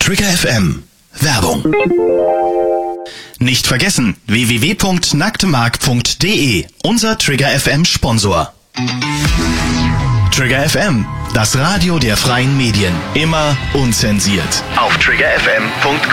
Trigger FM. Werbung. Nicht vergessen, www.nacktemark.de, unser Trigger FM Sponsor. Trigger FM, das Radio der freien Medien. Immer unzensiert. Auf triggerfm.com.